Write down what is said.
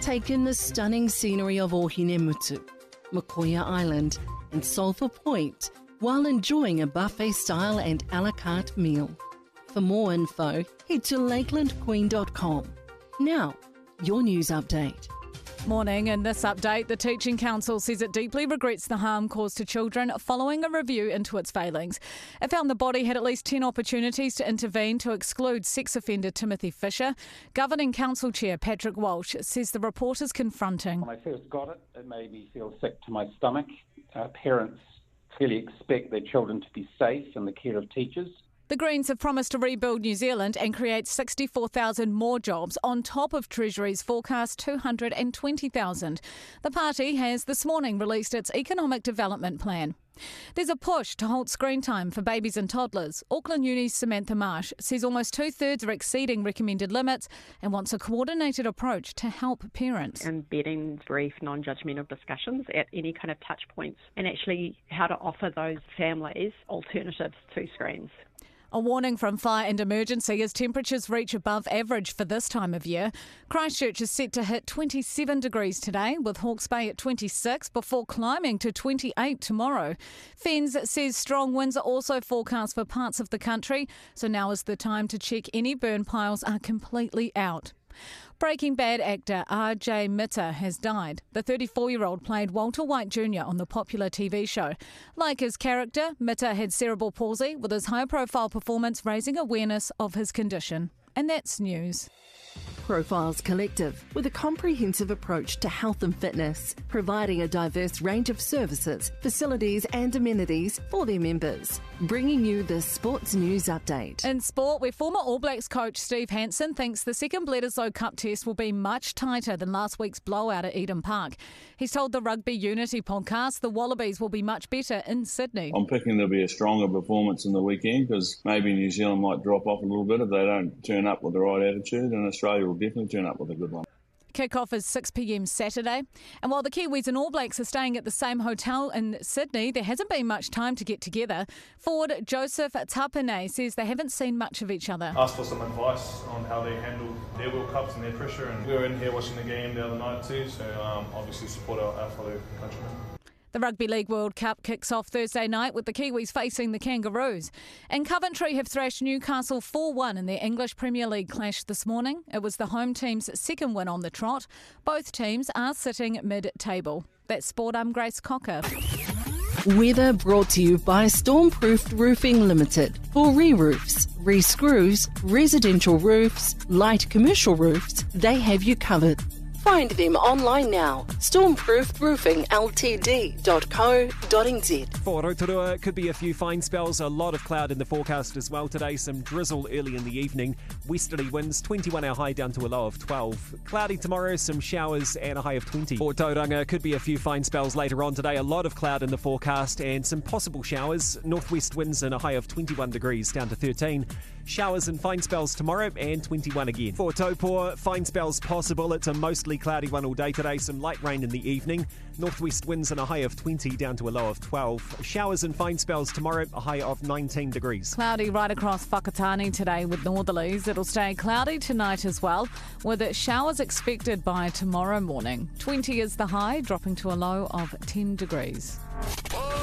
Take in the stunning scenery of Ohinemutu, Makoia Island and Sulphur Point while enjoying a buffet-style and a la carte meal. For more info, head to lakelandqueen.com. Now, your news update. Morning. In this update, the Teaching Council says it deeply regrets the harm caused to children following a review into its failings. It found the body had at least 10 opportunities to intervene to exclude sex offender Timothy Fisher. Governing Council Chair Patrick Walsh says the report is confronting. When I first got it, it made me feel sick to my stomach. Parents clearly expect their children to be safe in the care of teachers. The Greens have promised to rebuild New Zealand and create 64,000 more jobs on top of Treasury's forecast 220,000. The party has this morning released its economic development plan. There's a push to halt screen time for babies and toddlers. Auckland Uni's Samantha Marsh says almost two-thirds are exceeding recommended limits and wants a coordinated approach to help parents. Embedding brief, non-judgmental discussions at any kind of touch points and actually how to offer those families alternatives to screens. A warning from Fire and Emergency as temperatures reach above average for this time of year. Christchurch is set to hit 27 degrees today, with Hawke's Bay at 26 before climbing to 28 tomorrow. FENZ says strong winds are also forecast for parts of the country, so now is the time to check any burn piles are completely out. Breaking Bad actor R.J. Mitter has died. The 34-year-old played Walter White Jr. on the popular TV show. Like his character, Mitter had cerebral palsy, with his high-profile performance raising awareness of his condition. And that's news. Profiles Collective, with a comprehensive approach to health and fitness, providing a diverse range of services, facilities and amenities for their members. Bringing you the Sports News Update. In sport, where former All Blacks coach Steve Hansen thinks the second Bledisloe Cup test will be much tighter than last week's blowout at Eden Park. He's told the Rugby Unity podcast the Wallabies will be much better in Sydney. I'm picking there'll be a stronger performance in the weekend because maybe New Zealand might drop off a little bit if they don't turn up with the right attitude, and Australia will definitely turn up with a good one. Kick-off is 6 p.m. Saturday. And while the Kiwis and All Blacks are staying at the same hotel in Sydney, there hasn't been much time to get together. Forward Joseph Tapine says they haven't seen much of each other. Asked for some advice on how they handle their World Cups and their pressure. And we were in here watching the game the other night too, so obviously support our fellow countrymen. The Rugby League World Cup kicks off Thursday night with the Kiwis facing the Kangaroos. And Coventry have thrashed Newcastle 4-1 in their English Premier League clash this morning. It was the home team's second win on the trot. Both teams are sitting mid-table. That's Sport. I'm Grace Cocker. Weather brought to you by Stormproofed Roofing Limited. For re-roofs, re-screws, residential roofs, light commercial roofs, they have you covered. Find them online now. stormproofedroofingltd.co.nz. For Rotorua, could be a few fine spells, a lot of cloud in the forecast as well today, some drizzle early in the evening, westerly winds, 21 our high down to a low of 12. Cloudy tomorrow, some showers and a high of 20. For Tauranga, could be a few fine spells later on today, a lot of cloud in the forecast and some possible showers, northwest winds and a high of 21 degrees down to 13. Showers and fine spells tomorrow and 21 again. For Taupō, fine spells possible. It's a mostly cloudy one all day today. Some light rain in the evening. Northwest winds and a high of 20 down to a low of 12. Showers and fine spells tomorrow, a high of 19 degrees. Cloudy right across Whakatane today with northerlies. It'll stay cloudy tonight as well, with showers expected by tomorrow morning. 20 is the high, dropping to a low of 10 degrees.